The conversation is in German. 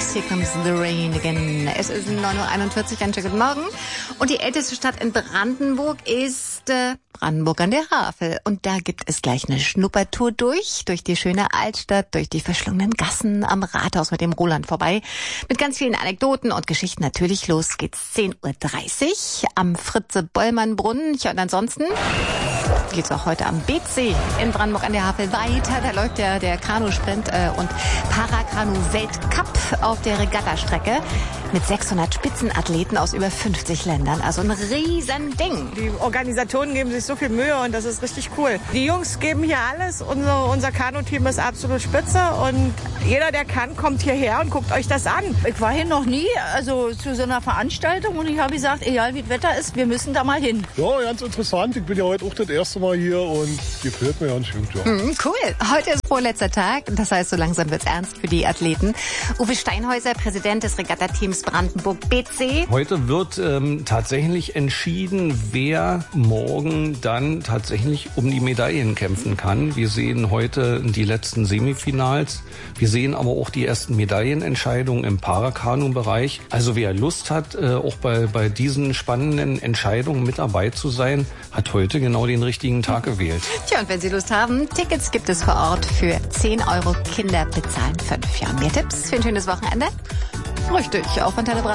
Here Comes the Rain Again. Es ist 9:41 Uhr, einen schönen guten Morgen. Und die älteste Stadt in Brandenburg ist Brandenburg an der Havel. Und da gibt es gleich eine Schnuppertour durch die schöne Altstadt, durch die verschlungenen Gassen am Rathaus mit dem Roland vorbei. Mit ganz vielen Anekdoten und Geschichten natürlich. Los geht's 10:30 Uhr am Fritze-Bollmann-Brunnen. Ja, und ansonsten geht's auch heute am BC in Brandenburg an der Havel weiter. Da läuft der Kanusprint und Parakanu-Weltcup auf der Regattastrecke mit 600 Spitzenathleten aus über 50 Ländern. Also ein Riesending. Die Organisatoren geben sich so viel Mühe und das ist richtig cool. Die Jungs geben hier alles. Unser Kanu-Team ist absolut spitze und jeder, der kann, kommt hierher und guckt euch das an. Ich war hier noch nie, also zu so einer Veranstaltung, und ich habe gesagt, egal wie das Wetter ist, wir müssen da mal hin. Ja, ganz interessant. Ich bin ja heute auch das erste Mal hier und gefällt mir ganz gut. Ja. Cool. Heute ist vorletzter Tag. Das heißt, so langsam wird's ernst für die Athleten. Uwe Steinhäuser, Präsident des Regattateams Brandenburg BC. Heute wird tatsächlich entschieden, wer morgen dann tatsächlich um die Medaillen kämpfen kann. Wir sehen heute die letzten Semifinals. Wir sehen aber auch die ersten Medaillenentscheidungen im Parakanu-Bereich. Also wer Lust hat, auch bei diesen spannenden Entscheidungen mit dabei zu sein, hat heute genau den richtigen Tag gewählt. Tja, und wenn Sie Lust haben, Tickets gibt es vor Ort für 10 €. Kinder bezahlen 5. Ja, mehr Tipps für ein schönes Wochenende? Richtig, auf Antenne Brandenburg.